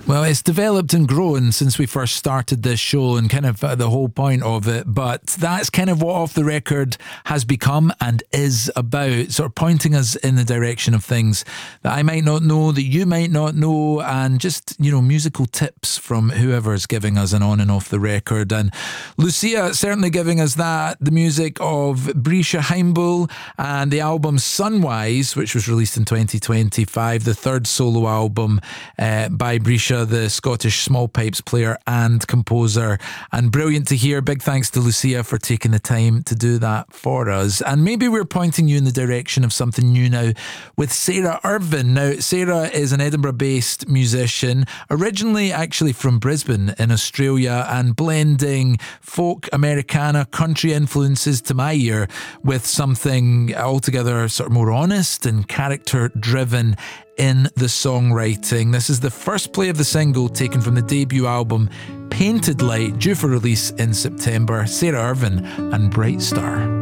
Well, it's developed and grown since we first started this show and kind of the whole point of it, but that's kind of what Off the Record has become and is about, sort of pointing us in the direction of things that I might not know, that you might not know, and just, you know, musical tips from whoever's giving us an on and off the record. And Lucia certainly giving us that, the music of Brisha Heimbul and the album Sunwise, which was released in 2025, the third solo album by Brisha, the Scottish small pipes player and composer, and brilliant to hear. Big thanks to Lucia for taking the time to do that for us. And maybe we're pointing you in the direction of something new now with Sarah Irvin. Now, Sarah is an Edinburgh-based musician, originally actually from Brisbane in Australia, and blending folk, Americana, country influences to my ear with something altogether sort of more honest and character-driven in the songwriting. This is the first play of the single taken from the debut album Painted Light, due for release in September. Sarah Irvin and Bright Star.